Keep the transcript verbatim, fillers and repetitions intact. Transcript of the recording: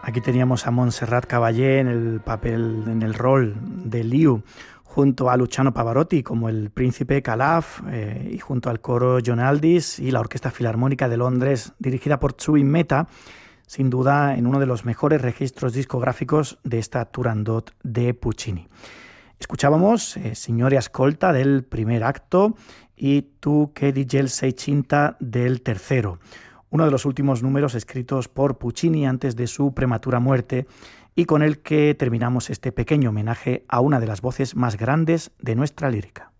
Aquí teníamos a Montserrat Caballé en el papel, en el rol de Liu, junto a Luciano Pavarotti como el príncipe Calaf, eh, y junto al coro John Aldis y la Orquesta Filarmónica de Londres, dirigida por Zubin Mehta, sin duda en uno de los mejores registros discográficos de esta Turandot de Puccini. Escuchábamos eh, Signore Ascolta del primer acto y Tu che di gel seicentos del tercero, uno de los últimos números escritos por Puccini antes de su prematura muerte y con el que terminamos este pequeño homenaje a una de las voces más grandes de nuestra lírica.